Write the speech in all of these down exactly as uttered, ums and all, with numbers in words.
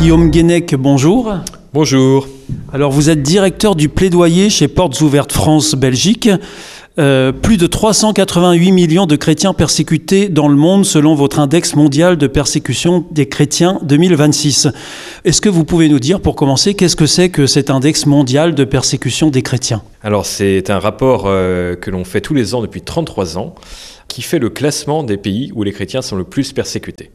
Guillaume Guénec, bonjour. Bonjour. Alors vous êtes directeur du plaidoyer chez Portes Ouvertes France Belgique. Euh, plus de trois cent quatre-vingt-huit millions de chrétiens persécutés dans le monde selon votre index mondial de persécution des chrétiens deux mille vingt-six. Est-ce que vous pouvez nous dire, pour commencer, qu'est-ce que c'est que cet index mondial de persécution des chrétiens ? Alors c'est un rapport euh, que l'on fait tous les ans depuis trente-trois ans qui fait le classement des pays où les chrétiens sont le plus persécutés.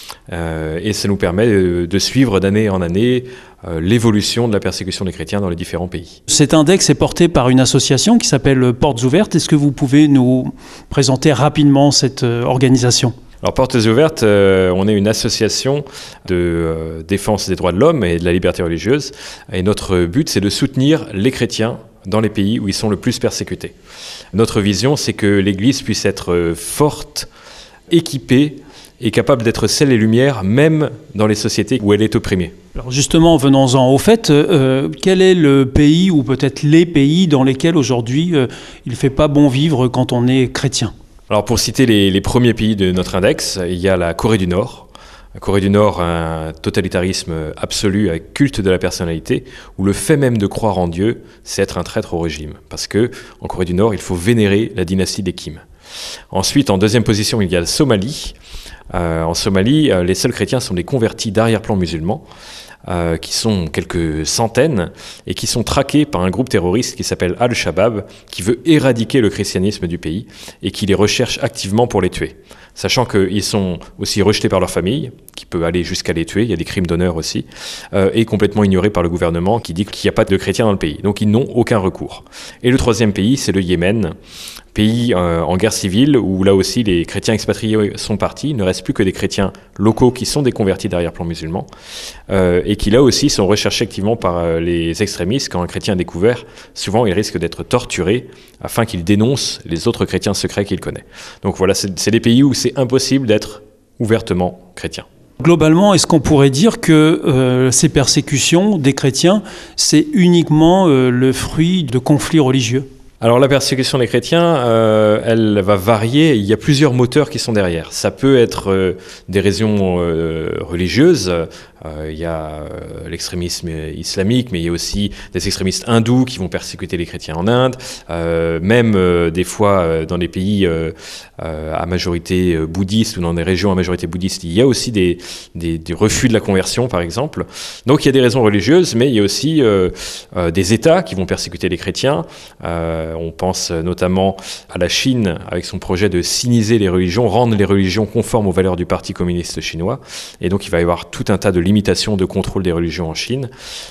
Euh, et ça nous permet de, de suivre d'année en année euh, l'évolution de la persécution des chrétiens dans les différents pays. Cet index est porté par une association qui s'appelle Portes Ouvertes. Est-ce que vous pouvez nous présenter rapidement cette euh, organisation ? Alors Portes Ouvertes, euh, on est une association de euh, défense des droits de l'homme et de la liberté religieuse. Et notre but, c'est de soutenir les chrétiens dans les pays où ils sont le plus persécutés. Notre vision, c'est que l'Église puisse être forte, équipée et capable d'être sel et lumière, même dans les sociétés où elle est opprimée. Alors justement, venons-en au fait, euh, quel est le pays ou peut-être les pays dans lesquels aujourd'hui euh, il ne fait pas bon vivre quand on est chrétien ? Alors pour citer les, les premiers pays de notre index, il y a la Corée du Nord. La Corée du Nord a un totalitarisme absolu, un culte de la personnalité, où le fait même de croire en Dieu, c'est être un traître au régime. Parce que en Corée du Nord, il faut vénérer la dynastie des Kim. Ensuite, en deuxième position, il y a la Somalie. Euh, en Somalie, euh, les seuls chrétiens sont des convertis d'arrière-plan musulmans, euh, qui sont quelques centaines, et qui sont traqués par un groupe terroriste qui s'appelle Al-Shabaab, qui veut éradiquer le christianisme du pays, et qui les recherche activement pour les tuer. Sachant qu'ils sont aussi rejetés par leur famille, qui peut aller jusqu'à les tuer, il y a des crimes d'honneur aussi, euh, et complètement ignorés par le gouvernement, qui dit qu'il n'y a pas de chrétiens dans le pays. Donc ils n'ont aucun recours. Et le troisième pays, c'est le Yémen, pays euh, en guerre civile, où là aussi les chrétiens expatriés sont partis. Il ne reste plus que des chrétiens locaux qui sont des convertis d'arrière-plan musulmans, euh, et qui là aussi sont recherchés activement par euh, les extrémistes. Quand un chrétien est découvert, souvent il risque d'être torturé afin qu'il dénonce les autres chrétiens secrets qu'il connaît. Donc voilà, c'est, c'est des pays où c'est impossible d'être ouvertement chrétien. Globalement, est-ce qu'on pourrait dire que euh, ces persécutions des chrétiens, c'est uniquement euh, le fruit de conflits religieux ? Alors la persécution des chrétiens, euh, elle va varier. Il y a plusieurs moteurs qui sont derrière. Ça peut être euh, des raisons euh, religieuses. Euh, il y a euh, l'extrémisme islamique, mais il y a aussi des extrémistes hindous qui vont persécuter les chrétiens en Inde. Euh, même euh, des fois euh, dans des pays euh, euh, à majorité bouddhiste ou dans des régions à majorité bouddhiste, il y a aussi des, des, des refus de la conversion, par exemple. Donc il y a des raisons religieuses, mais il y a aussi euh, euh, des États qui vont persécuter les chrétiens. Euh, On pense notamment à la Chine avec son projet de siniser les religions, rendre les religions conformes aux valeurs du Parti communiste chinois. Et donc il va y avoir tout un tas de limitations de contrôle des religions en Chine.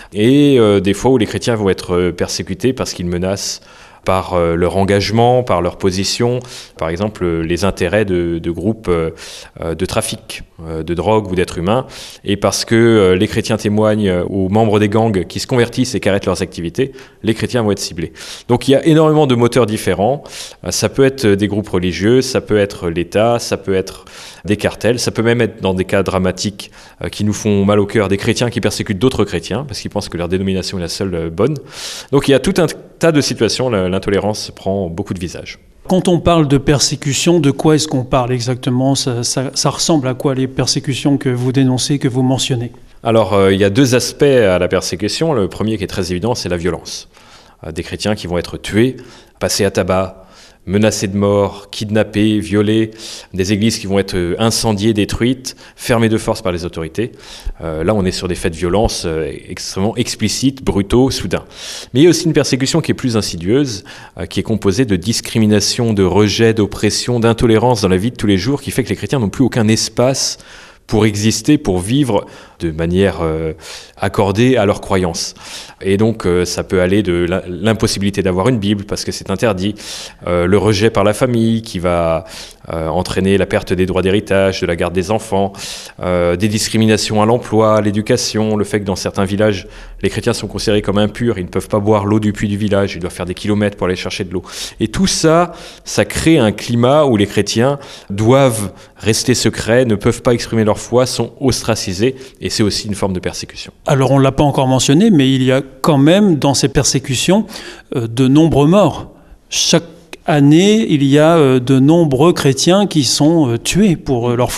Et euh, des fois où les chrétiens vont être persécutés parce qu'ils menacent par euh, leur engagement, par leur position, par exemple euh, les intérêts de, de groupes euh, de trafic euh, de drogue ou d'êtres humains, et parce que euh, les chrétiens témoignent aux membres des gangs qui se convertissent et qui arrêtent leurs activités, les chrétiens vont être ciblés. Donc il y a énormément de moteurs différents. Euh, ça peut être des groupes religieux, ça peut être l'État, ça peut être des cartels, ça peut même être dans des cas dramatiques euh, qui nous font mal au cœur, des chrétiens qui persécutent d'autres chrétiens parce qu'ils pensent que leur dénomination est la seule euh, bonne. Donc il y a tout un tas de situations. La, l'intolérance prend beaucoup de visages. Quand on parle de persécution, de quoi est-ce qu'on parle exactement ? ça, ça, ça ressemble à quoi les persécutions que vous dénoncez, que vous mentionnez ? Alors, euh, il y a deux aspects à la persécution. Le premier qui est très évident, c'est la violence. Euh, des chrétiens qui vont être tués, passés à tabac, menacés de mort, kidnappés, violés, des églises qui vont être incendiées, détruites, fermées de force par les autorités. Euh, là, on est sur des faits de violence euh, extrêmement explicites, brutaux, soudains. Mais il y a aussi une persécution qui est plus insidieuse, euh, qui est composée de discrimination, de rejet, d'oppression, d'intolérance dans la vie de tous les jours, qui fait que les chrétiens n'ont plus aucun espace pour exister, pour vivre de manière euh, accordée à leurs croyances. Et donc euh, ça peut aller de l'impossibilité d'avoir une Bible parce que c'est interdit, euh, le rejet par la famille qui va euh, entraîner la perte des droits d'héritage, de la garde des enfants, euh, des discriminations à l'emploi, à l'éducation, le fait que dans certains villages, les chrétiens sont considérés comme impurs, ils ne peuvent pas boire l'eau du puits du village, ils doivent faire des kilomètres pour aller chercher de l'eau. Et tout ça, ça crée un climat où les chrétiens doivent rester secrets, ne peuvent pas exprimer leur foi, sont ostracisés, et c'est aussi une forme de persécution. Alors on ne l'a pas encore mentionné, mais il y a quand même dans ces persécutions euh, de nombreux morts. Chaque année, il y a euh, de nombreux chrétiens qui sont euh, tués pour euh, leur foi.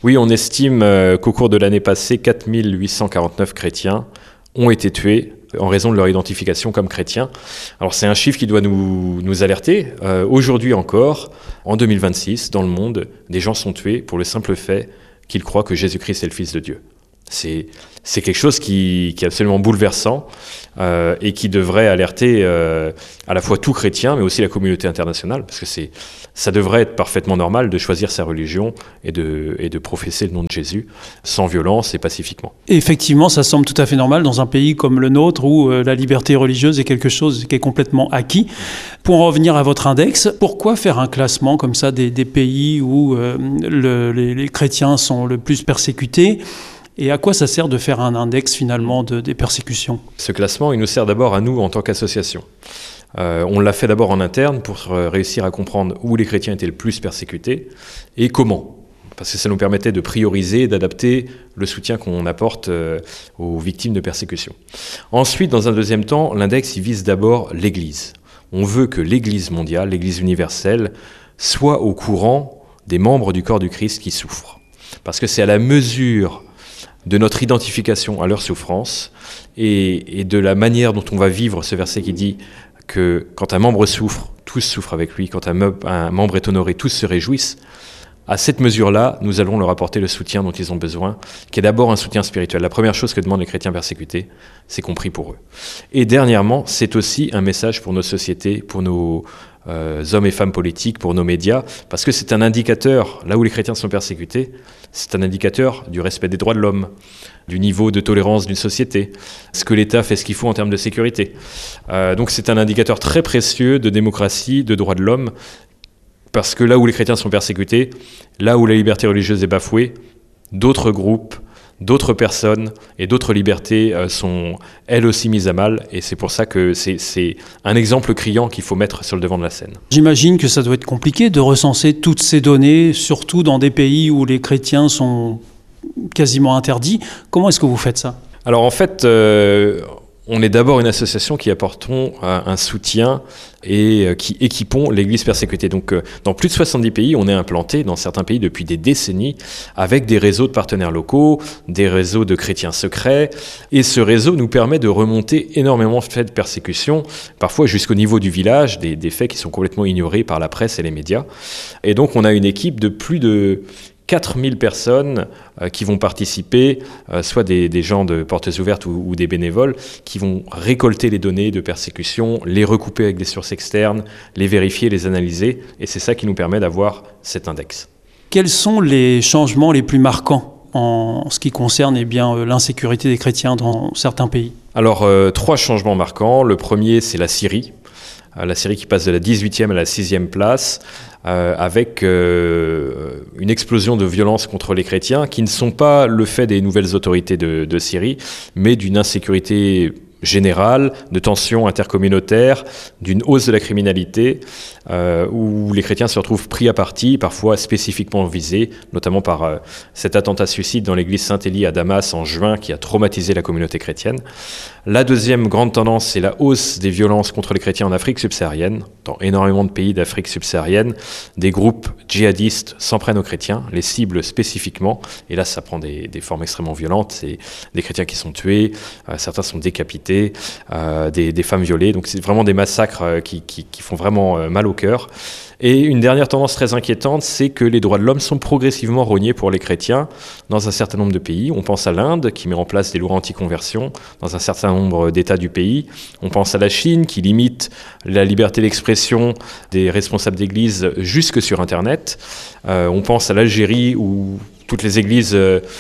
Oui, on estime euh, qu'au cours de l'année passée, quatre mille huit cent quarante-neuf chrétiens ont été tués en raison de leur identification comme chrétiens. Alors c'est un chiffre qui doit nous, nous alerter. Euh, aujourd'hui encore, en deux mille vingt-six, dans le monde, des gens sont tués pour le simple fait qu'ils croient que Jésus-Christ est le Fils de Dieu. C'est, c'est quelque chose qui, qui est absolument bouleversant euh, et qui devrait alerter euh, à la fois tout chrétien, mais aussi la communauté internationale, parce que c'est, ça devrait être parfaitement normal de choisir sa religion et de, et de professer le nom de Jésus sans violence et pacifiquement. Et effectivement, ça semble tout à fait normal dans un pays comme le nôtre où euh, la liberté religieuse est quelque chose qui est complètement acquis. Pour en revenir à votre index, pourquoi faire un classement comme ça des, des pays où euh, le, les, les chrétiens sont le plus persécutés ? Et à quoi ça sert de faire un index finalement de, des persécutions ? Ce classement, il nous sert d'abord à nous en tant qu'association. Euh, on l'a fait d'abord en interne pour euh, réussir à comprendre où les chrétiens étaient le plus persécutés et comment. Parce que ça nous permettait de prioriser et d'adapter le soutien qu'on apporte euh, aux victimes de persécution. Ensuite, dans un deuxième temps, l'index il vise d'abord l'Église. On veut que l'Église mondiale, l'Église universelle, soit au courant des membres du corps du Christ qui souffrent. Parce que c'est à la mesure de notre identification à leur souffrance et, et de la manière dont on va vivre ce verset qui dit que quand un membre souffre, tous souffrent avec lui, quand un, me- un membre est honoré, tous se réjouissent. À cette mesure-là, nous allons leur apporter le soutien dont ils ont besoin, qui est d'abord un soutien spirituel. La première chose que demandent les chrétiens persécutés, c'est qu'on prie pour eux. Et dernièrement, c'est aussi un message pour nos sociétés, pour nos euh, hommes et femmes politiques, pour nos médias, parce que c'est un indicateur, là où les chrétiens sont persécutés, c'est un indicateur du respect des droits de l'homme, du niveau de tolérance d'une société, ce que l'État fait ce qu'il faut en termes de sécurité. Euh, donc c'est un indicateur très précieux de démocratie, de droits de l'homme, parce que là où les chrétiens sont persécutés, là où la liberté religieuse est bafouée, d'autres groupes, d'autres personnes et d'autres libertés euh, sont elles aussi mises à mal. Et c'est pour ça que c'est, c'est un exemple criant qu'il faut mettre sur le devant de la scène. J'imagine que ça doit être compliqué de recenser toutes ces données, surtout dans des pays où les chrétiens sont quasiment interdits. Comment est-ce que vous faites ça ? Alors en fait, euh, on est d'abord une association qui apportons euh, un soutien et euh, qui équipons l'Église persécutée. Donc euh, dans plus de soixante-dix pays, on est implanté dans certains pays depuis des décennies avec des réseaux de partenaires locaux, des réseaux de chrétiens secrets. Et ce réseau nous permet de remonter énormément de faits de persécution, parfois jusqu'au niveau du village, des, des faits qui sont complètement ignorés par la presse et les médias. Et donc on a une équipe de plus de quatre mille personnes euh, qui vont participer, euh, soit des, des gens de Portes Ouvertes ou, ou des bénévoles, qui vont récolter les données de persécution, les recouper avec des sources externes, les vérifier, les analyser, et c'est ça qui nous permet d'avoir cet index. Quels sont les changements les plus marquants en ce qui concerne eh bien, euh, l'insécurité des chrétiens dans certains pays ? Alors, euh, trois changements marquants. Le premier, c'est la Syrie. Euh, la Syrie qui passe de la dix-huitième à la sixième place, euh, avec euh, une explosion de violence contre les chrétiens qui ne sont pas le fait des nouvelles autorités de, de Syrie, mais d'une insécurité générale, de tensions intercommunautaires, d'une hausse de la criminalité, euh, où les chrétiens se retrouvent pris à partie, parfois spécifiquement visés, notamment par euh, cet attentat suicide dans l'église Saint-Élie à Damas en juin qui a traumatisé la communauté chrétienne. La deuxième grande tendance, c'est la hausse des violences contre les chrétiens en Afrique subsaharienne. Dans énormément de pays d'Afrique subsaharienne, des groupes djihadistes s'en prennent aux chrétiens, les ciblent spécifiquement, et là ça prend des, des formes extrêmement violentes. C'est des chrétiens qui sont tués, euh, certains sont décapités, Euh, des, des femmes violées, donc c'est vraiment des massacres euh, qui, qui, qui font vraiment euh, mal au cœur. Et une dernière tendance très inquiétante, c'est que les droits de l'homme sont progressivement rognés pour les chrétiens dans un certain nombre de pays. On pense à l'Inde qui met en place des lois anti-conversion dans un certain nombre d'États du pays. On pense à la Chine qui limite la liberté d'expression des responsables d'église jusque sur Internet. Euh, on pense à l'Algérie où toutes les églises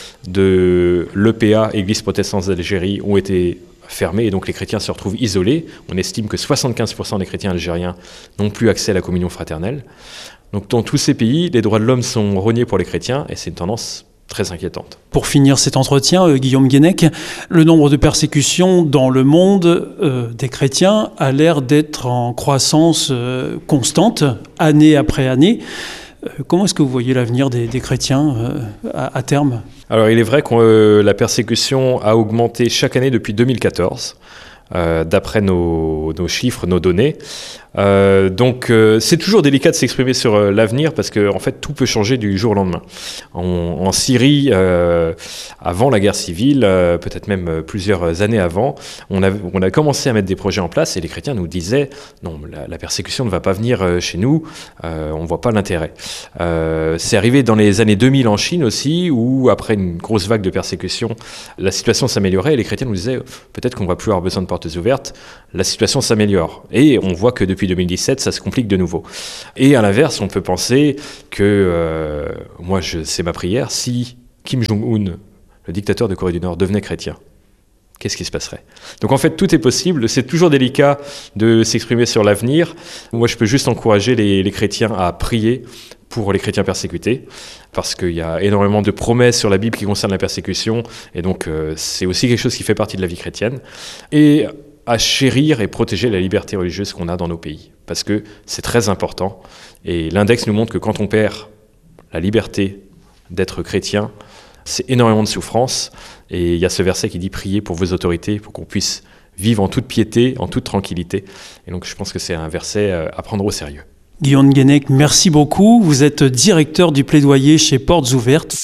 de l'E P A, Église protestante d'Algérie, ont été fermées et donc les chrétiens se retrouvent isolés. On estime que soixante-quinze pour cent des chrétiens algériens n'ont plus accès à la communion fraternelle. Donc dans tous ces pays, les droits de l'homme sont rognés pour les chrétiens et c'est une tendance très inquiétante. Pour finir cet entretien, euh, Guillaume Guénec, le nombre de persécutions dans le monde euh, des chrétiens a l'air d'être en croissance euh, constante, année après année. Comment est-ce que vous voyez l'avenir des, des chrétiens euh, à, à terme ? Alors, il est vrai que euh, la persécution a augmenté chaque année depuis deux mille quatorze, euh, d'après nos, nos chiffres, nos données. Euh, donc euh, c'est toujours délicat de s'exprimer sur euh, l'avenir parce que en fait tout peut changer du jour au lendemain. En, en Syrie, euh, avant la guerre civile, euh, peut-être même euh, plusieurs années avant, on a, on a commencé à mettre des projets en place et les chrétiens nous disaient non, la, la persécution ne va pas venir euh, chez nous, euh, on ne voit pas l'intérêt. Euh, c'est arrivé dans les années deux mille en Chine aussi, où après une grosse vague de persécution, la situation s'améliorait et les chrétiens nous disaient peut-être qu'on ne va plus avoir besoin de portes ouvertes, la situation s'améliore. Et on voit que depuis deux mille dix-sept, ça se complique de nouveau. Et à l'inverse, on peut penser que, euh, moi je, c'est ma prière, si Kim Jong-un, le dictateur de Corée du Nord, devenait chrétien, qu'est-ce qui se passerait? Donc en fait, tout est possible. C'est toujours délicat de s'exprimer sur l'avenir. Moi, je peux juste encourager les, les chrétiens à prier pour les chrétiens persécutés, parce qu'il y a énormément de promesses sur la Bible qui concernent la persécution, et donc euh, c'est aussi quelque chose qui fait partie de la vie chrétienne. Et à chérir et protéger la liberté religieuse qu'on a dans nos pays, parce que c'est très important. Et l'index nous montre que quand on perd la liberté d'être chrétien, c'est énormément de souffrance. Et il y a ce verset qui dit « Priez pour vos autorités, pour qu'on puisse vivre en toute piété, en toute tranquillité ». Et donc je pense que c'est un verset à prendre au sérieux. Guillaume Guenec, merci beaucoup. Vous êtes directeur du plaidoyer chez Portes Ouvertes.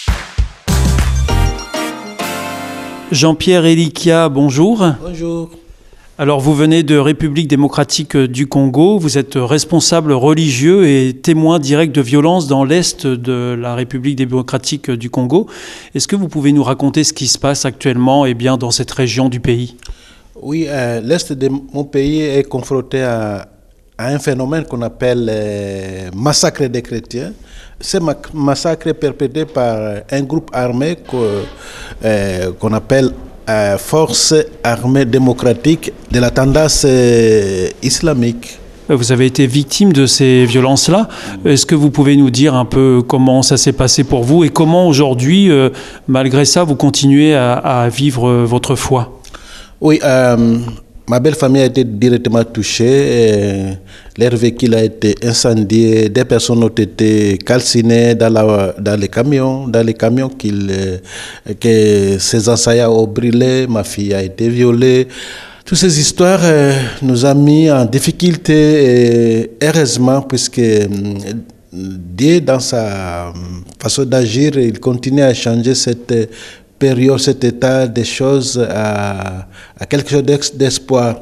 Jean-Pierre Elikia, bonjour. Bonjour. Alors vous venez de République démocratique du Congo, vous êtes responsable religieux et témoin direct de violences dans l'est de la République démocratique du Congo. Est-ce que vous pouvez nous raconter ce qui se passe actuellement eh bien, dans cette région du pays? Oui, euh, l'est de mon pays est confronté à, à un phénomène qu'on appelle euh, massacre des chrétiens. Ce massacre est perpétré par un groupe armé que, euh, qu'on appelle Euh, force armée démocratique de la tendance euh, islamique. Vous avez été victime de ces violences-là. Est-ce que vous pouvez nous dire un peu comment ça s'est passé pour vous et comment aujourd'hui, euh, malgré ça, vous continuez à, à vivre votre foi? Oui, euh, ma belle famille a été directement touchée. Leur véhicule a été incendié. Des personnes ont été calcinées dans, la, dans les camions, dans les camions qu'ils, que ces assaillants ont brûlé. Ma fille a été violée. Toutes ces histoires euh, nous ont mis en difficulté. Et heureusement, puisque euh, Dieu, dans sa façon d'agir, il continue à changer cette période, cet état des choses à, à quelque chose d'espoir.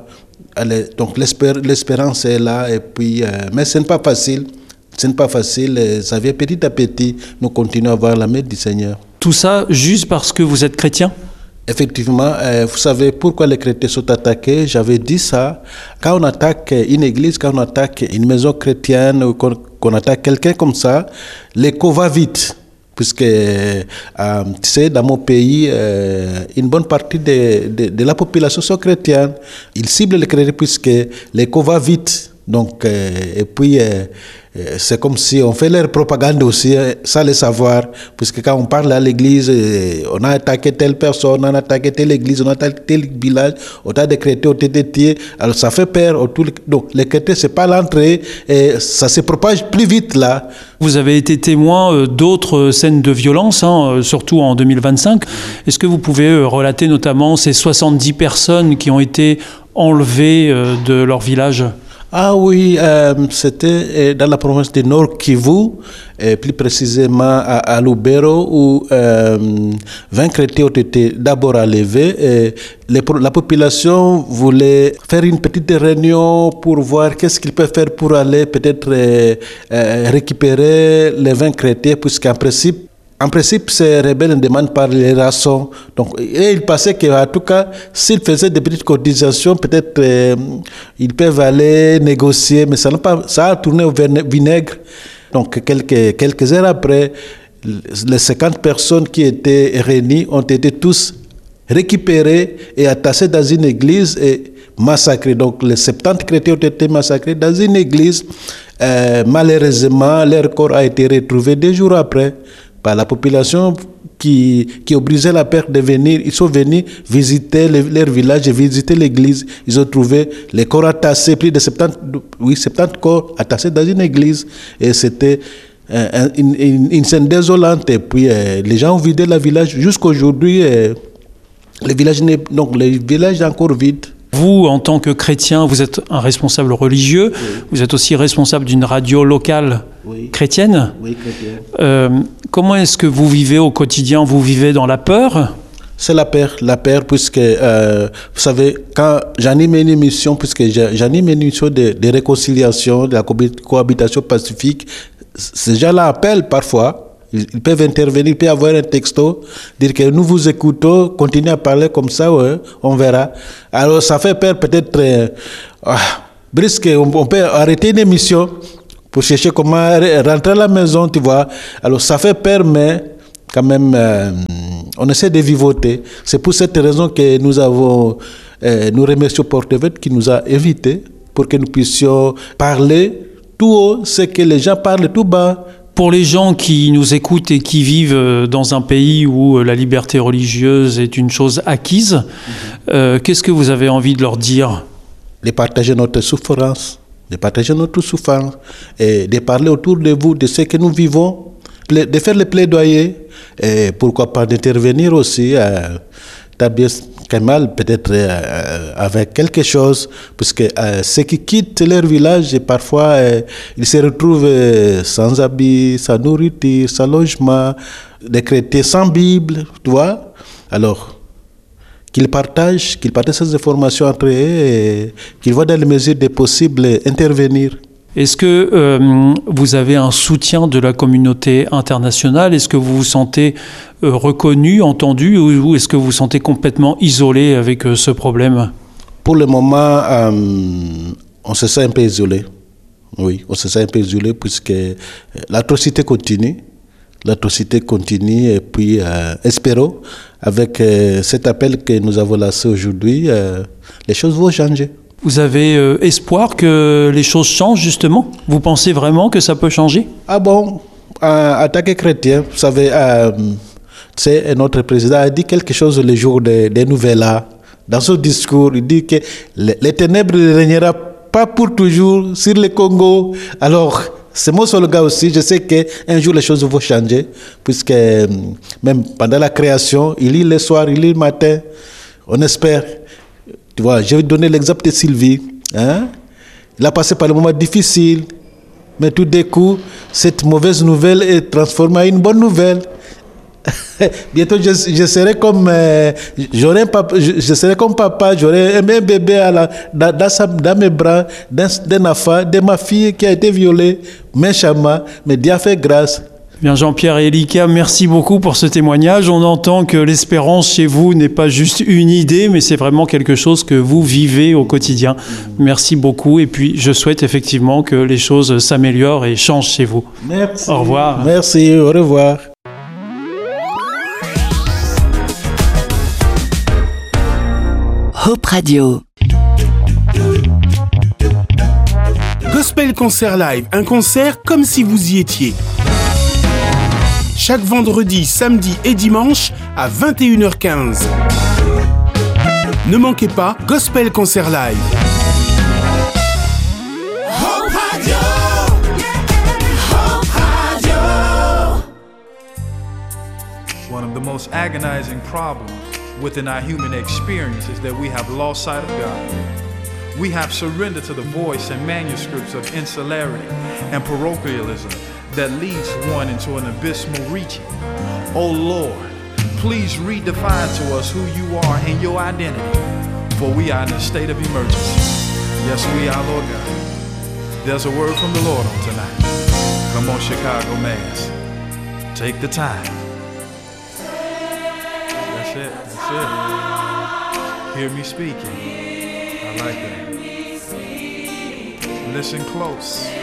Donc l'espérance est là, et puis, euh, mais ce n'est pas facile. Ce n'est pas facile. Ça vient petit à petit. Nous continuons à voir la main du Seigneur. Tout ça juste parce que vous êtes chrétien? Effectivement, euh, vous savez pourquoi les chrétiens sont attaqués? J'avais dit ça. Quand on attaque une église, quand on attaque une maison chrétienne, ou qu'on, qu'on attaque quelqu'un comme ça, l'écho va vite. Puisque, euh, tu sais, dans mon pays, euh, une bonne partie de, de, de la population sont chrétiennes. Ils ciblent les chrétiens puisque l'écho va vite. Donc, euh, et puis, euh, c'est comme si on fait leur propagande aussi, sans le savoir. Puisque quand on parle à l'église, on a attaqué telle personne, on a attaqué telle église, on a attaqué tel village, autant de chrétiens ont été tués. Alors, ça fait peur. Donc, les chrétiens, c'est pas l'entrée, et ça se propage plus vite là. Vous avez été témoin d'autres scènes de violence, hein, surtout en deux mille vingt-cinq. Est-ce que vous pouvez relater notamment ces soixante-dix personnes qui ont été enlevées de leur village? Ah oui, euh, c'était dans la province du Nord Kivu, et plus précisément à, à Lubero, où euh, vingt chrétiens ont été d'abord enlevés. Et les, la population voulait faire une petite réunion pour voir qu'est-ce qu'ils peuvent faire pour aller peut-être euh, euh, récupérer les vingt chrétiens, puisqu'en principe, En principe, ces rebelles ne demandent pas les rançons. Donc, et ils pensaient qu'en tout cas, s'ils faisaient des petites cotisations, peut-être euh, ils peuvent aller négocier, mais ça, n'a pas, ça a tourné au vinaigre. Donc, quelques, quelques heures après, les cinquante personnes qui étaient réunies ont été tous récupérées et attachées dans une église et massacrés. Donc, les soixante-dix chrétiens ont été massacrés dans une église. Euh, malheureusement, leur corps a été retrouvé deux jours après par la population qui, qui ont brisé la peur de venir. Ils sont venus visiter le, leur village et visiter l'église. Ils ont trouvé les corps attachés, plus de soixante-dix, oui, soixante-dix corps attachés dans une église. Et c'était euh, une, une, une scène désolante. Et puis, euh, les gens ont vidé le village. Jusqu'à aujourd'hui, euh, le village n'est, donc, le village est encore vide. Vous, en tant que chrétien, vous êtes un responsable religieux, oui. Vous êtes aussi responsable d'une radio locale oui. chrétienne. Oui, chrétienne. Euh, comment est-ce que vous vivez au quotidien? Vous vivez dans la peur? C'est la peur, la peur, puisque, euh, vous savez, quand j'anime une émission, puisque j'anime une émission de, de réconciliation, de la cohabitation pacifique, ces gens-là appellent parfois. Ils peuvent intervenir, il peut y avoir un texto, dire que nous vous écoutons, continuez à parler comme ça, ouais, on verra. Alors ça fait peur peut-être, euh, ah, brusque, on, on peut arrêter une émission pour chercher comment rentrer à la maison, tu vois. Alors ça fait peur, mais quand même, euh, on essaie de vivoter. C'est pour cette raison que nous avons, euh, nous remercions Porte-Évêque qui nous a invités pour que nous puissions parler tout haut, ce que les gens parlent tout bas. Pour les gens qui nous écoutent et qui vivent dans un pays où la liberté religieuse est une chose acquise, mmh. euh, qu'est-ce que vous avez envie de leur dire? De partager notre souffrance, de partager notre souffrance et de parler autour de vous de ce que nous vivons, de faire le plaidoyer et pourquoi pas d'intervenir aussi. Euh, Tabia Kemal peut-être euh, avec quelque chose, puisque euh, ceux qui quittent leur village, parfois euh, ils se retrouvent euh, sans habits, sans nourriture, sans logement, des chrétiens sans Bible, tu vois. Alors, qu'ils partagent, qu'ils partagent ces informations entre eux et qu'ils voient dans les mesures des possibles intervenir. Est-ce que euh, vous avez un soutien de la communauté internationale? Est-ce que vous vous sentez euh, reconnu, entendu, ou, ou est-ce que vous vous sentez complètement isolé avec euh, ce problème? Pour le moment, euh, on se sent un peu isolé. Oui, on se sent un peu isolé puisque l'atrocité continue. L'atrocité continue et puis euh, espérons, avec euh, cet appel que nous avons lancé aujourd'hui, euh, les choses vont changer. Vous avez euh, espoir que les choses changent, justement? Vous pensez vraiment que ça peut changer? Ah bon, euh, en tant que chrétien, vous savez, euh, notre président a dit quelque chose le jour des, des nouvelles là. Dans son discours, il dit que les, les ténèbres ne régneront pas pour toujours sur le Congo. Alors, c'est mon seul gars aussi. Je sais qu'un jour les choses vont changer, puisque euh, même pendant la création, il lit le soir, il lit le matin. On espère. Tu vois, je vais donner l'exemple de Sylvie. Hein? Il a passé par des moments difficiles, mais tout d'un coup, cette mauvaise nouvelle est transformée en une bonne nouvelle. Bientôt, je, je serai comme euh, j'aurai un papa, je, je serai comme papa, j'aurai un bébé à la, dans, dans, sa, dans mes bras, d'un enfant, de ma fille qui a été violée méchamment, mais Dieu a fait grâce. Bien, Jean-Pierre et Elika, merci beaucoup pour ce témoignage. On entend que l'espérance chez vous n'est pas juste une idée, mais c'est vraiment quelque chose que vous vivez au quotidien. Merci beaucoup. Et puis, je souhaite effectivement que les choses s'améliorent et changent chez vous. Merci. Au revoir. Merci. Au revoir. Hope Radio. Gospel Concert Live, un concert comme si vous y étiez. Chaque vendredi, samedi et dimanche à vingt et une heures quinze. Ne manquez pas Gospel Concert Live. Hope Radio. Hope Radio. One of the most agonizing problems within our human experience is that we have lost sight of God. We have surrendered to the voice and manuscripts of insularity and parochialism that leads one into an abysmal region. Oh Lord, please redefine to us who you are and your identity, for we are in a state of emergency. Yes, we are, Lord God. There's a word from the Lord on tonight. Come on, Chicago Mass. Take the time. That's it, that's it. Hear me speaking. I like that. Listen close.